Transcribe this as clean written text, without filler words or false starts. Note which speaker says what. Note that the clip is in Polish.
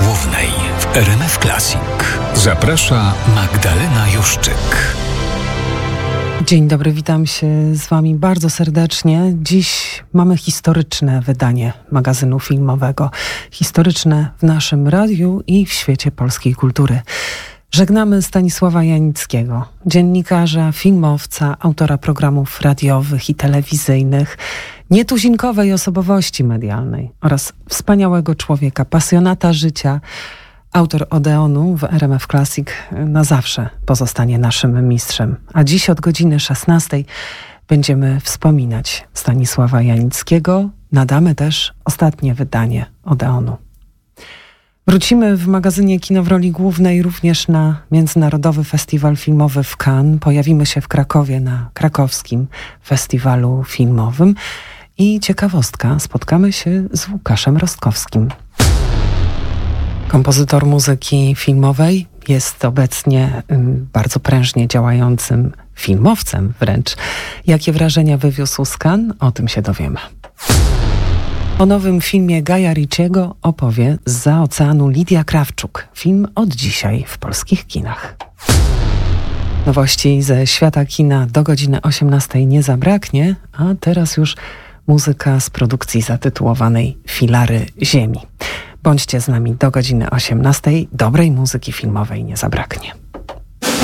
Speaker 1: Głównej w RMF Classic. Zaprasza Magdalena Juszczyk.
Speaker 2: Dzień dobry, witam się z Wami bardzo serdecznie. Dziś mamy historyczne wydanie magazynu filmowego. Historyczne w naszym radiu i w świecie polskiej kultury. Żegnamy Stanisława Janickiego, dziennikarza, filmowca, autora programów radiowych i telewizyjnych, nietuzinkowej osobowości medialnej oraz wspaniałego człowieka, pasjonata życia. Autor Odeonu w RMF Classic na zawsze pozostanie naszym mistrzem. A dziś od godziny 16 będziemy wspominać Stanisława Janickiego. Nadamy też ostatnie wydanie Odeonu. Wrócimy w magazynie Kino w roli głównej również na Międzynarodowy Festiwal Filmowy w Cannes. Pojawimy się w Krakowie na krakowskim festiwalu filmowym. I ciekawostka, spotkamy się z Łukaszem Rostkowskim. Kompozytor muzyki filmowej, jest obecnie bardzo prężnie działającym filmowcem wręcz. Jakie wrażenia wywiózł z Cannes? O tym się dowiemy. O nowym filmie Gaja Ricciego opowie zza oceanu Lidia Krawczuk. Film od dzisiaj w polskich kinach. Nowości ze świata kina do godziny 18 nie zabraknie, a teraz już muzyka z produkcji zatytułowanej Filary Ziemi. Bądźcie z nami do godziny 18. Dobrej muzyki filmowej nie zabraknie.